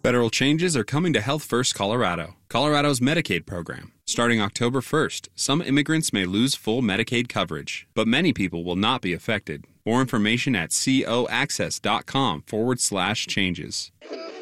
Federal changes are coming to Health First Colorado, Colorado's Medicaid program. Starting October 1st, some immigrants may lose full Medicaid coverage, but many people will not be affected. More information at coaccess.com/changes.